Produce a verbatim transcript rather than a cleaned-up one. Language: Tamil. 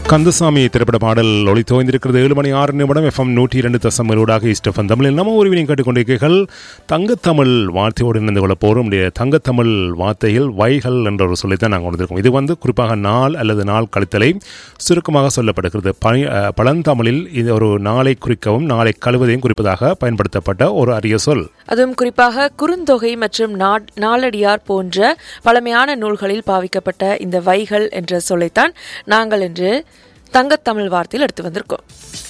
கந்தசாமி திரைப்பட பாடல் ஒளி தோய்ந்திருக்கிறது. ஏழு மணி ஆறு நிமிடம் எஃப்எம் நூற்றி இரண்டு தசம் இருபதாக இஸ்டஃபன் தமிழில் நம்ம ஒரு வினையும் கேட்டுக்கொண்டிருக்கீர்கள். தங்கத்தமிழ் வார்த்தையோடு இணைந்து கொள்ள போகிறோம். தங்கத்தமிழ் வார்த்தையில் வைகள் என்ற ஒரு சொல்லித்தான் நாங்கள் கொண்டிருக்கோம். இது வந்து குறிப்பாக நாள் அல்லது நாள் கழித்தலை சுருக்கமாக சொல்லப்படுகிறது. பழந்தமிழில் இது ஒரு நாளை குறிக்கவும் நாளை கழுவதையும் குறிப்பதாக பயன்படுத்தப்பட்ட ஒரு அரிய சொல். அதுவும் குறிப்பாக குறுந்தொகை மற்றும் நாளடியார் போன்ற பழமையான நூல்களில் பாவிக்கப்பட்ட இந்த வைகள் என்ற சொல்லைத்தான் நாங்கள் என்று தங்கத்தமிழ் வார்த்தையில் எடுத்து வந்திருக்கோம்.